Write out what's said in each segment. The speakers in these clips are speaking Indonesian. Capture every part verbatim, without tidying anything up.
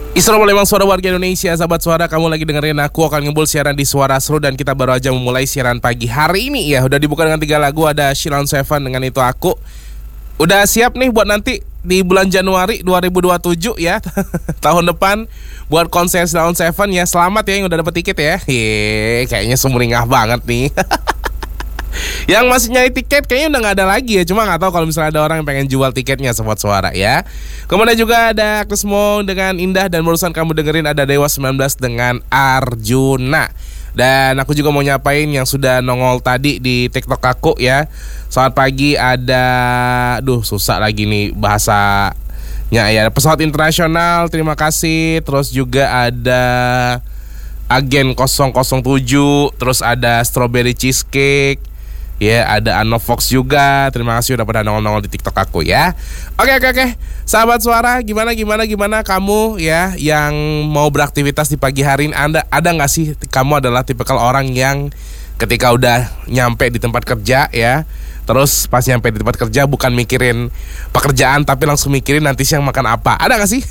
Isra memang suara warga Indonesia, sahabat suara, kamu lagi dengerin aku akan ngebul siaran di Suara Seru. Dan kita baru aja memulai siaran pagi hari ini ya. Udah dibuka dengan tiga lagu, ada Sheila on Seven dengan Itu Aku. Udah siap nih buat nanti di bulan Januari dua ribu dua puluh tujuh ya. Tahun depan buat konser Sheila on Seven ya. Selamat ya yang udah dapet tiket ya. Heee, kayaknya sumringah banget nih. Yang masih nyari tiket kayaknya udah gak ada lagi ya. Cuma gak tahu kalau misalnya ada orang yang pengen jual tiketnya, sobat suara ya. Kemudian juga ada Agnes Mo dengan Indah. Dan barusan kamu dengerin ada Dewa sembilan belas dengan Arjuna. Dan aku juga mau nyapain yang sudah nongol tadi di TikTok aku ya. Selamat pagi, ada Duh susah lagi nih bahasanya ya. Pesawat internasional, terima kasih. Terus juga ada Agen nol nol tujuh. Terus ada Strawberry Cheesecake. Ya, ada Ano Fox juga. Terima kasih udah pada nongol-nongol di TikTok aku ya. Oke, oke, oke. Sahabat suara, gimana, gimana, gimana kamu ya yang mau beraktivitas di pagi hari ini? Anda, ada gak sih kamu adalah tipikal orang yang ketika udah nyampe di tempat kerja ya, terus pas nyampe di tempat kerja bukan mikirin pekerjaan tapi langsung mikirin nanti siang makan apa? Ada gak sih?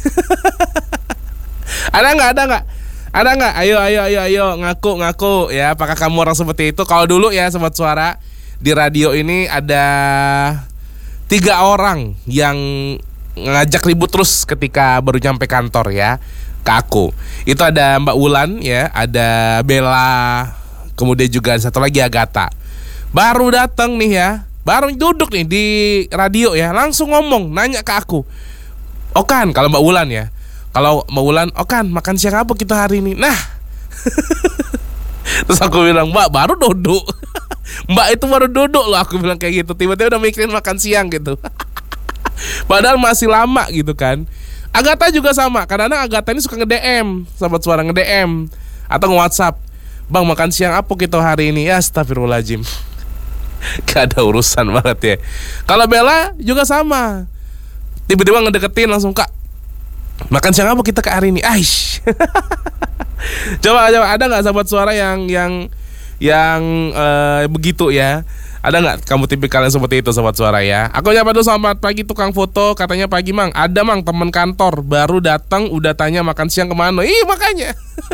Ada gak, ada gak? Ada gak? Ayo, ayo, ayo, ayo, ngaku, ngaku ya. Apakah kamu orang seperti itu? Kalau dulu ya, sobat suara, di radio ini ada tiga orang yang ngajak ribut terus ketika baru nyampe kantor ya, ke aku. Itu ada Mbak Wulan ya, ada Bella, kemudian juga ada satu lagi Agatha. Baru datang nih ya, baru duduk nih di radio ya, langsung ngomong, nanya ke aku. Okan, kalau Mbak Wulan ya, kalau Mbak Wulan, Okan makan siang apa kita hari ini? Nah, terus aku bilang, Mbak baru duduk. Mbak itu baru duduk loh, aku bilang kayak gitu. Tiba-tiba udah mikirin makan siang gitu. Padahal masih lama gitu kan. Agatha juga sama. Kadang-kadang Agatha ini suka nge-D M, sahabat suara, nge-D M atau nge-WhatsApp, Bang makan siang apa kita hari ini? Ya astagfirullahaladzim. Gak ada urusan banget ya. Kalau Bella juga sama. Tiba-tiba ngedeketin langsung, Kak makan siang apa kita ke hari ini? Aish. Coba, coba ada gak sahabat suara yang Yang yang uh, begitu ya? Ada nggak kamu tipikal yang seperti itu, sobat suara ya? Aku nyapa dulu, selamat pagi tukang foto. Katanya pagi mang, ada mang teman kantor baru datang udah tanya makan siang kemana. Ih makanya.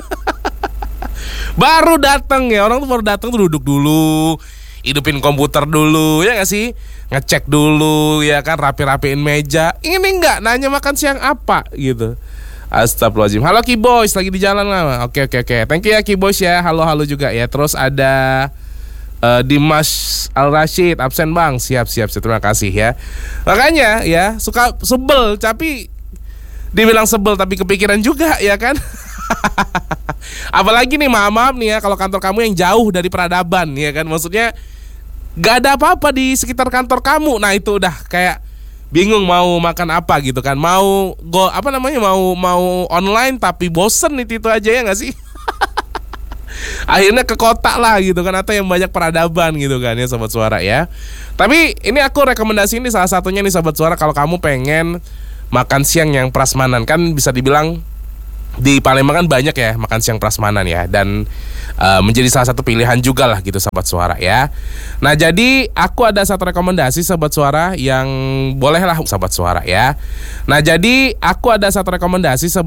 Baru datang ya, orang tuh baru datang tuh duduk dulu, hidupin komputer dulu ya nggak sih, ngecek dulu ya kan, rapi-rapiin meja. Ini nggak nanya makan siang apa gitu. Astagfirullahaladzim. Halo Ki Boys, lagi di jalan lah. Oke oke oke. Thank you ya Ki Boys ya. Halo halo juga ya. Terus ada uh, Dimas Al Rashid, absen bang. Siap siap siap. Terima kasih ya. Makanya ya suka sebel, tapi dibilang sebel tapi kepikiran juga ya kan. Apalagi nih maaf maaf nih ya, kalau kantor kamu yang jauh dari peradaban ya kan. Maksudnya gak ada apa-apa di sekitar kantor kamu. Nah itu udah kayak bingung mau makan apa gitu kan, mau go apa namanya mau mau online tapi bosen itu itu aja ya nggak sih. Akhirnya ke kota lah gitu kan, atau yang banyak peradaban gitu kan ya sobat suara ya. Tapi ini aku rekomendasi ini salah satunya nih sobat suara, kalau kamu pengen makan siang yang prasmanan, kan bisa dibilang di Palembang kan banyak ya makan siang prasmanan ya, dan uh, menjadi salah satu pilihan juga lah gitu sahabat suara ya. Nah jadi aku ada satu rekomendasi sahabat suara yang bolehlah sahabat suara ya. Nah jadi aku ada satu rekomendasi sahabat